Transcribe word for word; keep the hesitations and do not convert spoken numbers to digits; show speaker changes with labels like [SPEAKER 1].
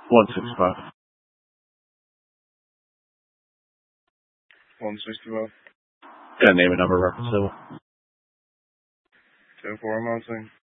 [SPEAKER 1] one sixty-five.
[SPEAKER 2] one sixty-five.
[SPEAKER 1] Got a name and number reference.
[SPEAKER 2] ten four, I'm not saying.